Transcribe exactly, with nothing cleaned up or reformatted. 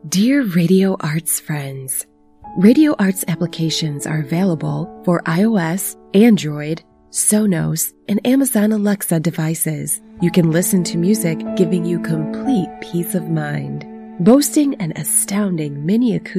Dear Radio Arts friends, Radio Arts applications are available for iOS, Android, Sonos, and Amazon Alexa devices. You can listen to music giving you complete peace of mind. Boasting an astounding mini acoustic